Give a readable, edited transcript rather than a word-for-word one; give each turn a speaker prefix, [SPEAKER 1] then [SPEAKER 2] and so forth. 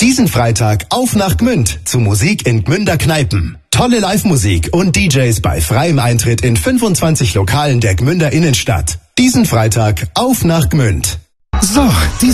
[SPEAKER 1] Diesen Freitag auf nach Gmünd zu Musik in Gmünder Kneipen. Tolle Live-Musik und DJs bei freiem Eintritt in 25 Lokalen der Gmünder Innenstadt. Diesen Freitag auf nach Gmünd.
[SPEAKER 2] So,